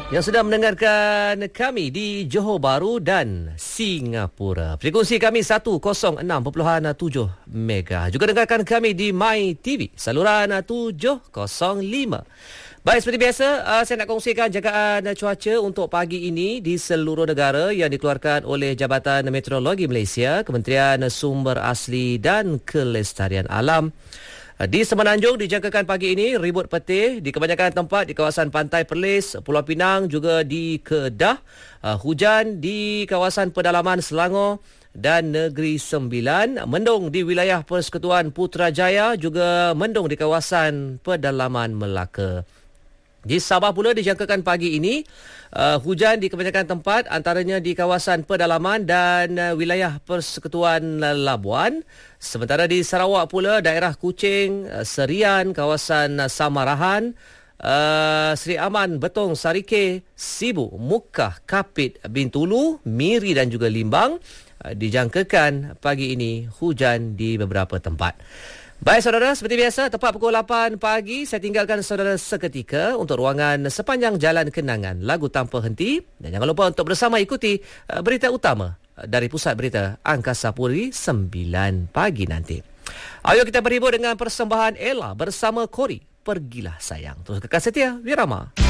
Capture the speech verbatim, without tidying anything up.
Yang sedang mendengarkan kami di Johor Bahru dan Singapura. Frekuensi kami seratus enam perpuluhan tujuh mega. Juga dengarkan kami di My T V saluran tujuh kosong lima. Baik, seperti biasa, uh, saya nak kongsikan jagaan cuaca untuk pagi ini di seluruh negara yang dikeluarkan oleh Jabatan Meteorologi Malaysia, Kementerian Sumber Asli dan Kelestarian Alam. Di Semenanjung dijangkakan pagi ini ribut petih di kebanyakan tempat di kawasan Pantai Perlis, Pulau Pinang, juga di Kedah. Uh, hujan di kawasan pedalaman Selangor dan Negeri Sembilan. Mendung di wilayah Persekutuan Putrajaya, juga mendung di kawasan pedalaman Melaka. Di Sabah pula dijangkakan pagi ini uh, hujan di kebanyakan tempat, antaranya di kawasan pedalaman dan uh, wilayah Persekutuan Labuan. Sementara di Sarawak pula daerah Kuching, uh, Serian, kawasan uh, Samarahan, uh, Seri Aman, Betong, Sarike, Sibu, Mukkah, Kapit, Bintulu, Miri dan juga Limbang. Uh, dijangkakan pagi ini hujan di beberapa tempat. Baik saudara, seperti biasa tepat pukul lapan pagi saya tinggalkan saudara seketika untuk ruangan Sepanjang Jalan Kenangan, lagu tanpa henti, dan jangan lupa untuk bersama ikuti uh, berita utama uh, dari Pusat Berita Angkasa Puri sembilan pagi nanti. Ayo kita berhibur dengan persembahan Ella bersama Kori, Pergilah Sayang. Terus kekal setia, Wirama.